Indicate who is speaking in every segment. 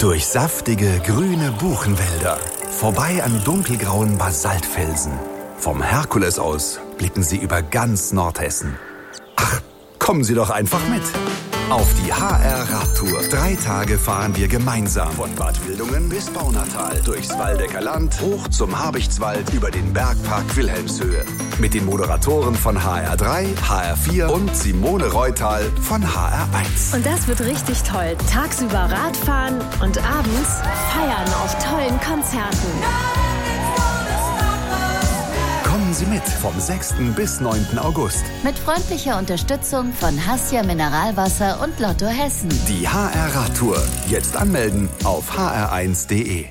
Speaker 1: Durch saftige, grüne Buchenwälder, vorbei an dunkelgrauen Basaltfelsen. Vom Herkules aus blicken Sie über ganz Nordhessen. Ach, kommen Sie doch einfach mit. Auf die HR-Radtour. 3 Tage fahren wir gemeinsam von Bad Wildungen bis Baunatal, durchs Waldecker Land, hoch zum Habichtswald, über den Bergpark Wilhelmshöhe. Mit den Moderatoren von HR3, HR4 und Simone Reutal von HR1.
Speaker 2: Und das wird richtig toll. Tagsüber Radfahren und abends feiern auf tollen Konzerten.
Speaker 1: Kommen Sie mit vom 6. bis 9. August.
Speaker 3: Mit freundlicher Unterstützung von Hassia Mineralwasser und Lotto Hessen.
Speaker 1: Die HR-Radtour. Jetzt anmelden auf hr1.de.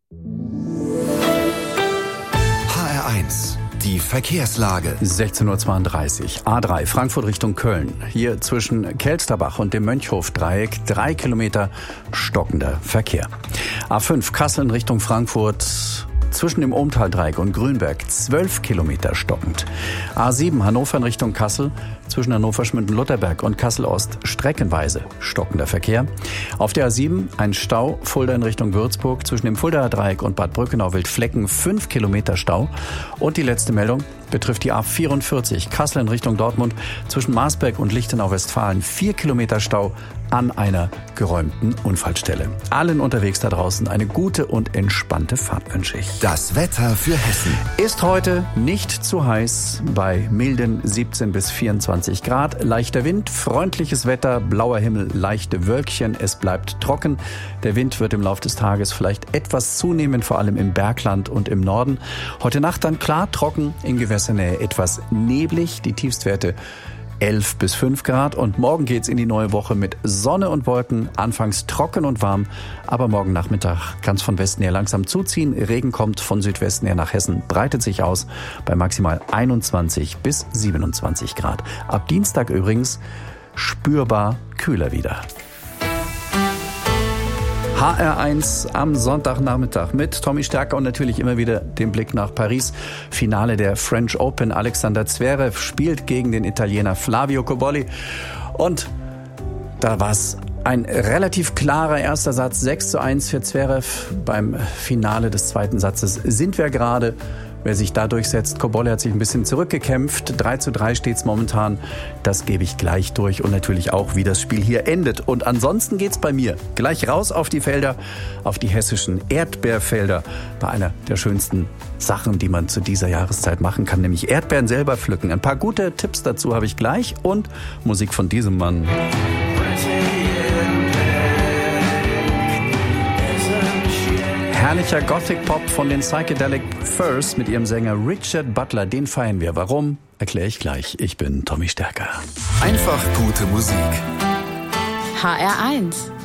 Speaker 1: HR1. Die Verkehrslage.
Speaker 4: 16:32 Uhr. A3 Frankfurt Richtung Köln. Hier zwischen Kelsterbach und dem Mönchhof-Dreieck 3 Kilometer stockender Verkehr. A5 Kassel in Richtung Frankfurt. Zwischen dem Ohmtal-Dreieck und Grünberg 12 Kilometer stockend. A7 Hannover in Richtung Kassel. Zwischen Hannover-Schmünden-Lutherberg und Kassel-Ost streckenweise stockender Verkehr. Auf der A7 ein Stau Fulda in Richtung Würzburg. Zwischen dem Fuldaer Dreieck und Bad Brückenau-Wildflecken 5 Kilometer Stau. Und die letzte Meldung betrifft die A44 Kassel in Richtung Dortmund. Zwischen Marsberg und Lichtenau-Westfalen 4 Kilometer Stau an einer geräumten Unfallstelle. Allen unterwegs da draußen eine gute und entspannte Fahrt wünsche ich.
Speaker 1: Das Wetter für Hessen.
Speaker 4: Ist heute nicht zu heiß, bei milden 17 bis 24 Grad. Leichter Wind, freundliches Wetter, blauer Himmel, leichte Wölkchen. Es bleibt trocken. Der Wind wird im Laufe des Tages vielleicht etwas zunehmen, vor allem im Bergland und im Norden. Heute Nacht dann klar trocken, in Gewässernähe etwas neblig. Die Tiefstwerte 11 bis 5 Grad und morgen geht's in die neue Woche mit Sonne und Wolken, anfangs trocken und warm, aber morgen Nachmittag kann's von Westen her langsam zuziehen. Regen kommt von Südwesten her nach Hessen, breitet sich aus bei maximal 21 bis 27 Grad. Ab Dienstag übrigens spürbar kühler wieder. HR1 am Sonntagnachmittag mit Tommy Stärker und natürlich immer wieder den Blick nach Paris. Finale der French Open. Alexander Zverev spielt gegen den Italiener Flavio Cobolli. Und da war es ein relativ klarer erster Satz. 6:1 für Zverev. Beim Finale des zweiten Satzes sind wir gerade. Wer sich da durchsetzt, Cobolli hat sich ein bisschen zurückgekämpft. 3:3 steht's momentan. Das gebe ich gleich durch und natürlich auch, wie das Spiel hier endet. Und ansonsten geht's bei mir gleich raus auf die Felder, auf die hessischen Erdbeerfelder. Bei einer der schönsten Sachen, die man zu dieser Jahreszeit machen kann, nämlich Erdbeeren selber pflücken. Ein paar gute Tipps dazu habe ich gleich und Musik von diesem Mann. Herrlicher Gothic-Pop von den Psychedelic Furs mit ihrem Sänger Richard Butler. Den feiern wir. Warum? Erkläre ich gleich. Ich bin Tommy Stärker.
Speaker 1: Einfach gute Musik.
Speaker 3: HR1